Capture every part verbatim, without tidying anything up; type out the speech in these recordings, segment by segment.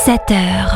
sept heures.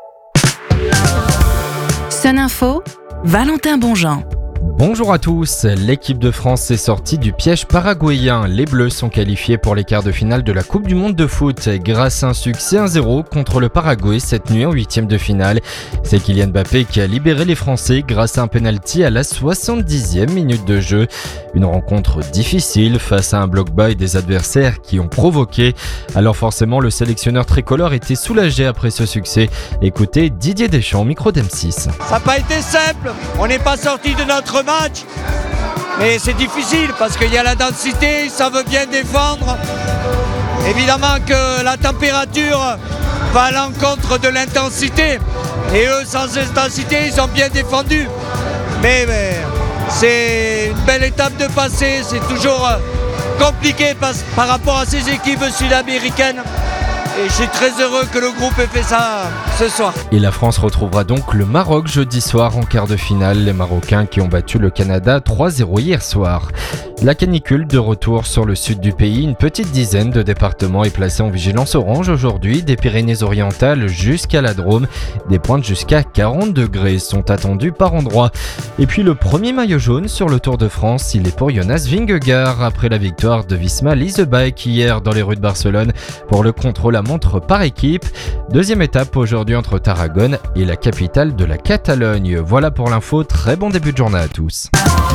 Sun Info, Valentin Bonjean. Bonjour à tous, l'équipe de France est sortie du piège paraguayen. Les Bleus sont qualifiés pour les quarts de finale de la Coupe du Monde de foot grâce à un succès un zéro contre le Paraguay cette nuit en huitième de finale. C'est Kylian Mbappé qui a libéré les Français grâce à un penalty à la soixante-dixième minute de jeu. Une rencontre difficile face à un bloc bas et des adversaires qui ont provoqué. Alors forcément, le sélectionneur tricolore était soulagé après ce succès. Écoutez Didier Deschamps au micro d'M six. Ça n'a pas été simple, on n'est pas sorti de notre match, mais c'est difficile parce qu'il y a la densité, ils savent bien défendre. Évidemment que la température va à l'encontre de l'intensité, et eux sans intensité ils ont bien défendu. Mais, mais c'est une belle étape de passer, c'est toujours compliqué par, par rapport à ces équipes sud-américaines. Et je suis très heureux que le groupe ait fait ça ce soir. Et la France retrouvera donc le Maroc jeudi soir en quart de finale. Les Marocains qui ont battu le Canada trois zéro hier soir. La canicule de retour sur le sud du pays. Une petite dizaine de départements est placée en vigilance orange aujourd'hui. Des Pyrénées-Orientales jusqu'à la Drôme. Des pointes jusqu'à quarante degrés sont attendues par endroit. Et puis le premier maillot jaune sur le Tour de France, il est pour Jonas Vingegaard après la victoire de Visma Leasebike hier dans les rues de Barcelone pour le contrôle à montre par équipe. Deuxième étape aujourd'hui entre Tarragone et la capitale de la Catalogne. Voilà pour l'info, très bon début de journée à tous.